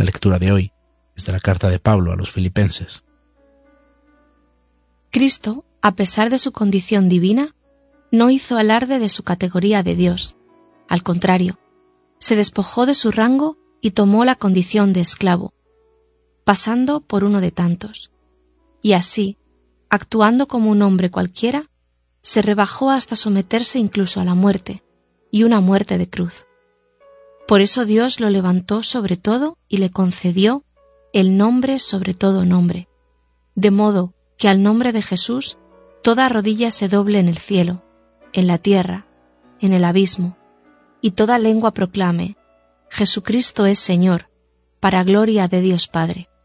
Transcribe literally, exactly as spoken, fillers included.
La lectura de hoy es de la carta de Pablo a los Filipenses. Cristo, a pesar de su condición divina, no hizo alarde de su categoría de Dios. Al contrario, se despojó de su rango y tomó la condición de esclavo, pasando por uno de tantos. Y así, actuando como un hombre cualquiera, se rebajó hasta someterse incluso a la muerte, y una muerte de cruz. Por eso Dios lo levantó sobre todo y le concedió el nombre sobre todo nombre, de modo que al nombre de Jesús toda rodilla se doble en el cielo, en la tierra, en el abismo, y toda lengua proclame: Jesucristo es Señor, para gloria de Dios Padre.